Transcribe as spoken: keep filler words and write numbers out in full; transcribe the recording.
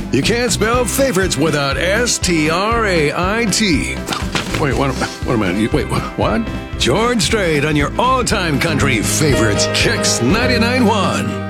You can't spell favorites without S T R A I T. Wait, what, what a minute. Wait, what? George Strait on your all-time country favorites, Kicks ninety-nine point one.